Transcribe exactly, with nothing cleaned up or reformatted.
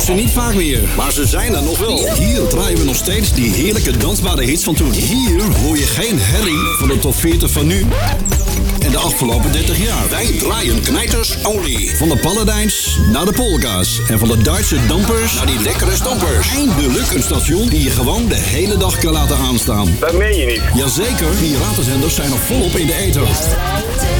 doen ze niet vaak meer, maar ze zijn er nog wel. Hier draaien we nog steeds die heerlijke dansbare hits van toen. Hier hoor je geen herrie van de top veertig van nu en de afgelopen dertig jaar. Wij draaien knijters only. Van de Paladijns naar de polka's en van de Duitse dampers naar die lekkere stampers. Eindelijk een station die je gewoon de hele dag kan laten aanstaan. Dat meen je niet. Jazeker, piratenzenders zijn nog volop in de ether.